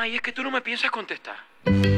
Ay, es que tú no me piensas contestar.